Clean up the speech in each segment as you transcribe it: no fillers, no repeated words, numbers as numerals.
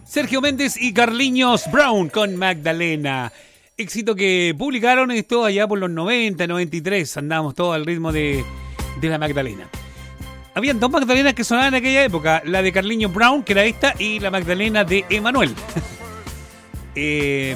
Sergio Méndez y Carliños Brown con Magdalena. Éxito que publicaron esto allá por los 90, 93. Andábamos todos al ritmo de la Magdalena. Habían dos Magdalenas que sonaban en aquella época. La de Carliños Brown, que era esta, y la Magdalena de Emanuel. 10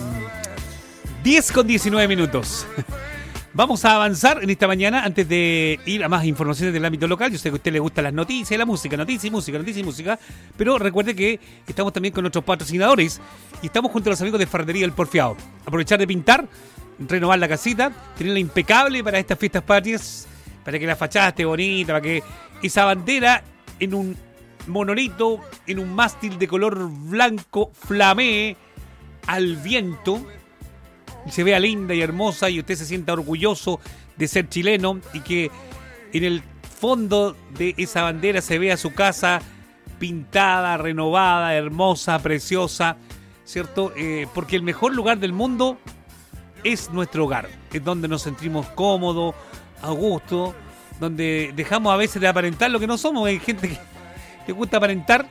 con 19 minutos. Vamos a avanzar en esta mañana antes de ir a más informaciones del ámbito local. Yo sé que a usted le gustan las noticias y la música, noticias y música, noticias y música. Pero recuerde que estamos también con nuestros patrocinadores y estamos junto a los amigos de Ferretería El Porfiado. Aprovechar de pintar, renovar la casita, tenerla impecable para estas fiestas patrias, para que la fachada esté bonita, para que esa bandera en un monolito, en un mástil de color blanco, flamee al viento, y se vea linda y hermosa y usted se sienta orgulloso de ser chileno y que en el fondo de esa bandera se vea su casa pintada, renovada, hermosa, preciosa, ¿cierto? Porque el mejor lugar del mundo es nuestro hogar, es donde nos sentimos cómodos, a gusto, donde dejamos a veces de aparentar lo que no somos. Hay gente que le gusta aparentar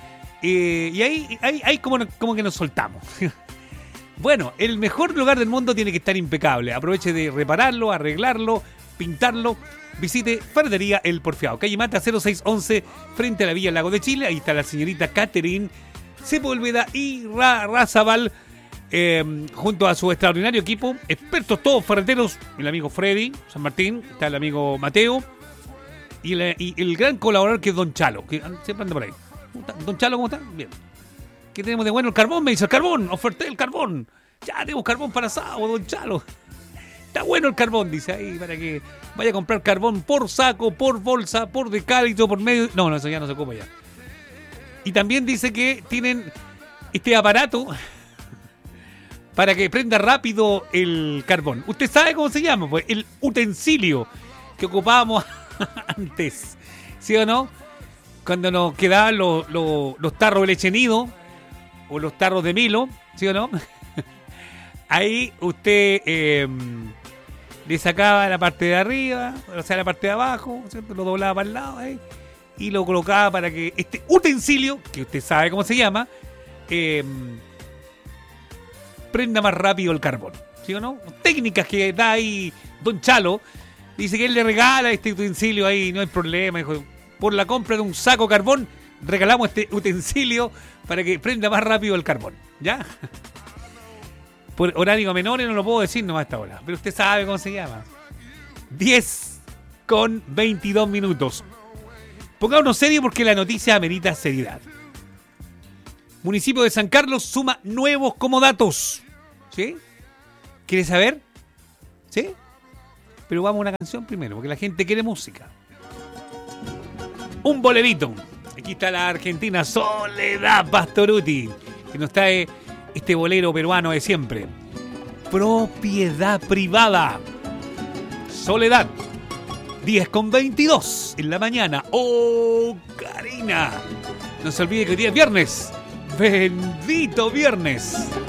y ahí como que nos soltamos. Bueno, el mejor lugar del mundo tiene que estar impecable. Aproveche de repararlo, arreglarlo, pintarlo. Visite Ferretería El Porfiado, calle Mata 0611, frente a la Villa Lago de Chile. Ahí está la señorita Catherine Sepúlveda y Razabal, junto a su extraordinario equipo. Expertos todos ferreteros. El amigo Freddy San Martín, está el amigo Mateo y el gran colaborador que es Don Chalo, que siempre anda por ahí. Don Chalo, ¿cómo está? Bien. ¿Qué tenemos de bueno? El carbón, me dice, el carbón, oferté el carbón. Ya tenemos carbón para asado, Don Chalo. Está bueno el carbón, dice ahí, para que vaya a comprar carbón por saco, por bolsa, por decálito, por medio. No, eso ya no se ocupa ya. Y también dice que tienen este aparato para que prenda rápido el carbón. ¿Usted sabe cómo se llama? Pues el utensilio que ocupábamos antes, ¿sí o no? Cuando nos quedaban los tarros de leche nido o los tarros de Milo, ¿sí o no? Ahí usted le sacaba la parte de arriba, o sea, la parte de abajo, ¿cierto? Lo doblaba para el lado ahí, y lo colocaba para que este utensilio, que usted sabe cómo se llama, prenda más rápido el carbón, ¿sí o no? Técnicas que da ahí Don Chalo. Dice que él le regala este utensilio ahí, no hay problema, dijo, por la compra de un saco de carbón, regalamos este utensilio para que prenda más rápido el carbón, ¿ya? Por horario menor no lo puedo decir nomás a esta hora, pero usted sabe cómo se llama. 10 con 22 minutos. Pongámonos serio porque la noticia amerita seriedad. Municipio de San Carlos suma nuevos comodatos. ¿Sí? ¿Quiere saber? ¿Sí? Pero vamos a una canción primero, porque la gente quiere música. Un bolerito. Aquí está la argentina Soledad Pastorutti, que nos trae este bolero peruano de siempre. Propiedad privada. Soledad. 10 con 22 en la mañana. ¡Oh, Karina! No se olvide que hoy día es viernes. ¡Bendito viernes!